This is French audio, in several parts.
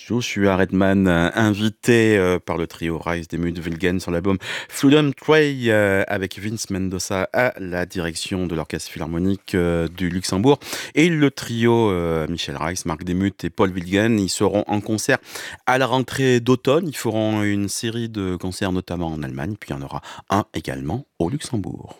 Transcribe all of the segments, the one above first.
Joshua Redman, invité par le trio Rise des Mudvilgen sur l'album Freedom Trail avec Vince Mendoza à la direction de l'Orchestre Philharmonique du Luxembourg et le trio Michel Rice, Marc Demuth et Paul Wilgen. Ils seront en concert à la rentrée d'automne. Ils feront une série de concerts notamment en Allemagne, puis il y en aura un également au Luxembourg.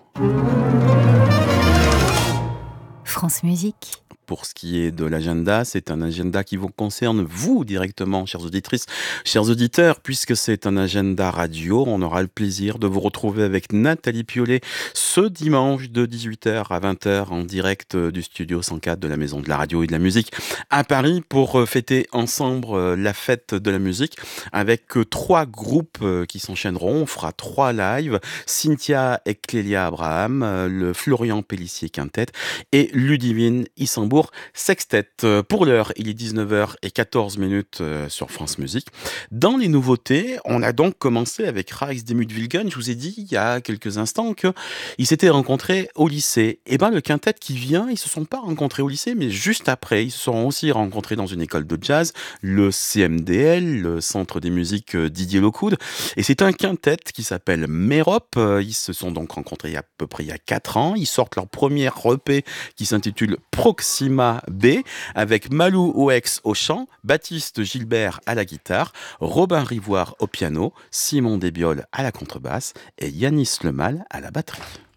France Musique. Pour ce qui est de l'agenda, c'est un agenda qui vous concerne, vous, directement, chères auditrices, chers auditeurs, puisque c'est un agenda radio. On aura le plaisir de vous retrouver avec Nathalie Piolet ce dimanche de 18h à 20h en direct du studio 104 de la Maison de la Radio et de la Musique à Paris pour fêter ensemble la fête de la musique avec 3 groupes qui s'enchaîneront. On fera 3 lives. Cynthia et Clélia Abraham, le Florian Pellissier Quintet et Ludivine Issambourg Sextet. Pour l'heure, il est 19h14 sur France Musique. Dans les nouveautés, on a donc commencé avec Rise des Mudvilgen. Je vous ai dit il y a quelques instants qu'ils s'étaient rencontrés au lycée. Et ben le quintet qui vient, ils se sont pas rencontrés au lycée, mais juste après, ils se sont aussi rencontrés dans une école de jazz, le CMDL, le Centre des musiques Didier Lockwood. Et c'est un quintet qui s'appelle Mérop. Ils se sont donc rencontrés à peu près il y a 4 ans. Ils sortent leur premier EP qui s'intitule Proxima B, avec Malou Oex au chant, Baptiste Gilbert à la guitare, Robin Rivoire au piano, Simon Desbioles à la contrebasse et Yanis Lemal à la batterie.